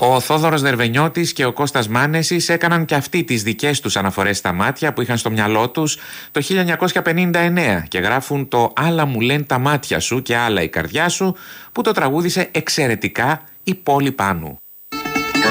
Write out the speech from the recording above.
Ο Θόδωρος Δερβενιώτης και ο Κώστας Μάνεσης έκαναν και αυτοί τις δικές τους αναφορές στα μάτια που είχαν στο μυαλό τους το 1959 και γράφουν το «Άλλα μου λένε τα μάτια σου και άλλα η καρδιά σου» που το τραγούδισε εξαιρετικά η Πόλη Πάνου.